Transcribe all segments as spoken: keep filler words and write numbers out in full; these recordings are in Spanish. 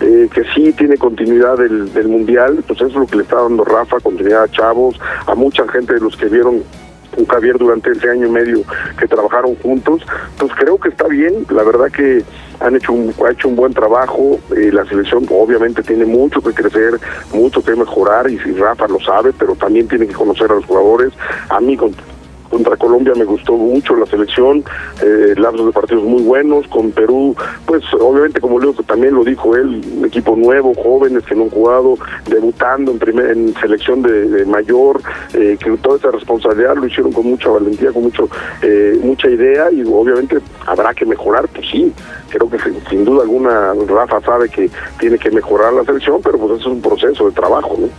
eh, que sí tiene continuidad del, del Mundial, pues eso es lo que le está dando Rafa, continuidad a chavos, a mucha gente de los que vieron con Javier durante ese año y medio que trabajaron juntos. Pues creo que está bien, la verdad que han hecho un, ha hecho un buen trabajo. Eh, la selección obviamente tiene mucho que crecer, mucho que mejorar, y si Rafa lo sabe, pero también tiene que conocer a los jugadores. A mí con Contra Colombia me gustó mucho la selección, eh, lapsos de partidos muy buenos. Con Perú, pues obviamente, como Leo también lo dijo él, un equipo nuevo, jóvenes que no han jugado, debutando en primer, en selección de, de mayor, eh, que toda esa responsabilidad lo hicieron con mucha valentía, con mucho eh, mucha idea, y obviamente habrá que mejorar, pues sí, creo que sin, sin duda alguna Rafa sabe que tiene que mejorar la selección, pero pues eso es un proceso de trabajo, ¿no?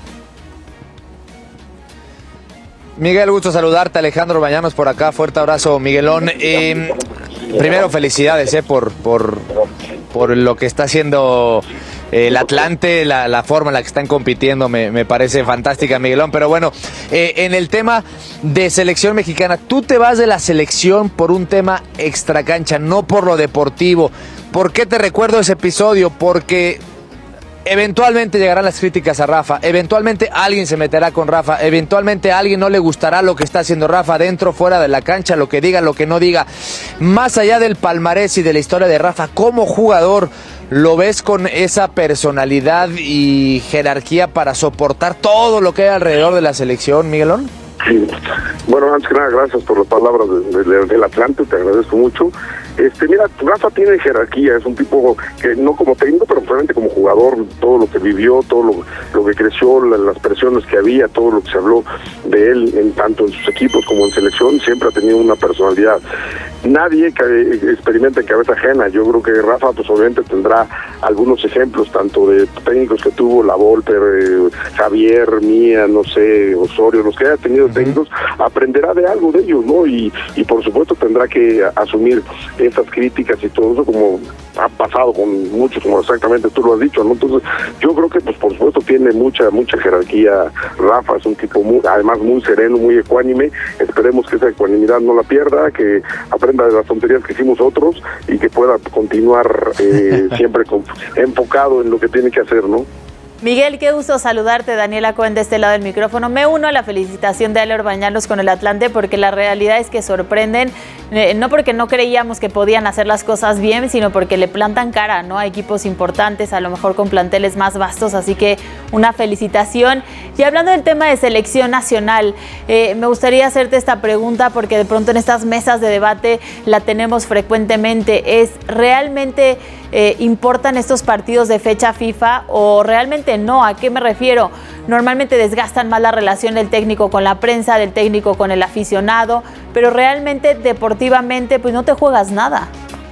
Miguel, gusto saludarte. Alejandro Bañanos por acá, fuerte abrazo, Miguelón. Eh, primero, felicidades eh, por, por, por lo que está haciendo el Atlante, la, la forma en la que están compitiendo, me, me parece fantástica, Miguelón. Pero bueno, eh, en el tema de selección mexicana, tú te vas de la selección por un tema extracancha, no por lo deportivo. ¿Por qué te recuerdo ese episodio? Porque eventualmente llegarán las críticas a Rafa, eventualmente alguien se meterá con Rafa, eventualmente a alguien no le gustará lo que está haciendo Rafa dentro, fuera de la cancha, lo que diga, lo que no diga. Más allá del palmarés y de la historia de Rafa como jugador, ¿lo ves con esa personalidad y jerarquía para soportar todo lo que hay alrededor de la selección, Miguelón? Sí. Bueno, antes que nada, gracias por las palabras de, de, del Atlante, te agradezco mucho. Este, mira, Rafa tiene jerarquía, es un tipo que no como técnico, pero realmente como jugador, todo lo que vivió, todo lo, lo que creció, la, las presiones que había, todo lo que se habló de él, en tanto en sus equipos como en selección, siempre ha tenido una personalidad. Nadie que experimenta en cabeza ajena. Yo creo que Rafa, pues obviamente tendrá algunos ejemplos, tanto de técnicos que tuvo, La Volpe, eh, Javier, Mía, no sé, Osorio, los que haya tenido técnicos, aprenderá de algo de ellos, ¿no? Y, y por supuesto tendrá que asumir esas críticas y todo eso, como ha pasado con muchos, como exactamente tú lo has dicho, ¿no? Entonces, yo creo que, pues por supuesto, tiene mucha, mucha jerarquía. Rafa es un tipo muy, además muy sereno, muy ecuánime. Esperemos que esa ecuanimidad no la pierda, que aprenda de las tonterías que hicimos otros y que pueda continuar eh, siempre con, enfocado en lo que tiene que hacer, ¿no? Miguel, qué gusto saludarte. Daniela Cohen de este lado del micrófono. Me uno a la felicitación de Ale Bañanos con el Atlante, porque la realidad es que sorprenden, eh, no porque no creíamos que podían hacer las cosas bien, sino porque le plantan cara, ¿no?, a equipos importantes, a lo mejor con planteles más vastos, así que una felicitación. Y hablando del tema de selección nacional, eh, me gustaría hacerte esta pregunta, porque de pronto en estas mesas de debate la tenemos frecuentemente. ¿Es realmente eh, importan estos partidos de fecha FIFA o realmente no? ¿A qué me refiero? Normalmente desgastan más la relación del técnico con la prensa, del técnico con el aficionado, pero realmente deportivamente pues no te juegas nada.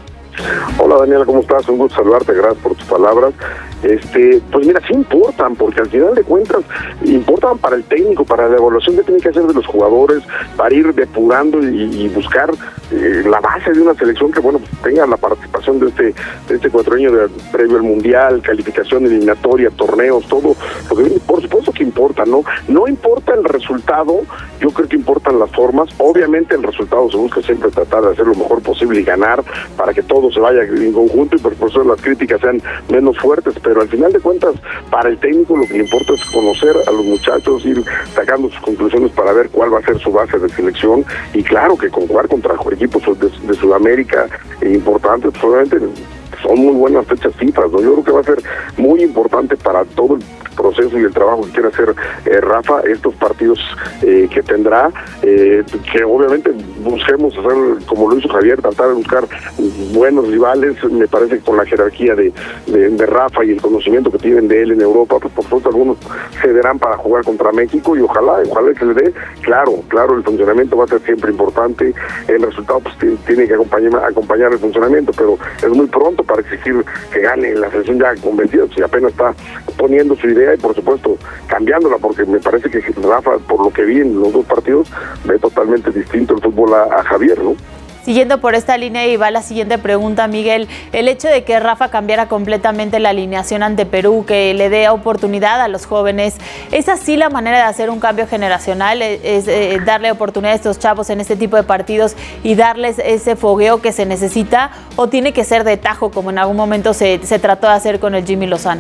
Hola Daniela, ¿cómo estás? Un gusto saludarte, gracias por tus palabras. Este, pues mira, sí importan, porque al final de cuentas importan para el técnico, para la evaluación que tiene que hacer de los jugadores, para ir depurando y, y buscar eh, la base de una selección que, bueno, pues tenga la participación de este de este cuatrienio de, previo al Mundial, calificación eliminatoria, torneos, todo. Porque, por supuesto que importa, ¿no? No importa el resultado, yo creo que importan las formas. Obviamente el resultado se busca siempre tratar de hacer lo mejor posible y ganar para que todo se vaya en conjunto y por eso las críticas sean menos fuertes, pero al final de cuentas para el técnico lo que le importa es conocer a los muchachos, ir sacando sus conclusiones para ver cuál va a ser su base de selección, y claro que con jugar contra equipos de, de Sudamérica importantes, pues obviamente son muy buenas fechas FIFA, ¿no? Yo creo que va a ser muy importante para todo el proceso y el trabajo que quiere hacer eh, Rafa, estos partidos eh, que tendrá, eh, que obviamente busquemos hacer como lo hizo Javier, tratar de buscar buenos rivales. Me parece que con la jerarquía de, de, de Rafa y el conocimiento que tienen de él en Europa, pues por supuesto algunos cederán para jugar contra México, y ojalá, ojalá que le dé. Claro, claro, el funcionamiento va a ser siempre importante, el resultado pues tiene que acompañar, acompañar el funcionamiento, pero es muy pronto para exigir que gane la selección ya convencida, si apenas está poniendo su idea y por supuesto cambiándola, porque me parece que Rafa, por lo que vi en los dos partidos, ve totalmente distinto el fútbol a, a Javier, ¿no? Siguiendo por esta línea, y va la siguiente pregunta, Miguel, el hecho de que Rafa cambiara completamente la alineación ante Perú, que le dé oportunidad a los jóvenes, ¿es así la manera de hacer un cambio generacional? ¿Es, es eh, darle oportunidad a estos chavos en este tipo de partidos y darles ese fogueo que se necesita? ¿O tiene que ser de tajo, como en algún momento se, se trató de hacer con el Jimmy Lozano?